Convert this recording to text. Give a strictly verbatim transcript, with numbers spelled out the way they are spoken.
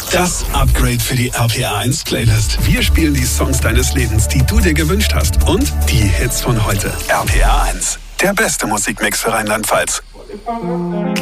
Das Upgrade für die R P R eins Playlist. Wir spielen die Songs deines Lebens, die du dir gewünscht hast. Und die Hits von heute. R P R eins. Der beste Musikmix für Rheinland-Pfalz.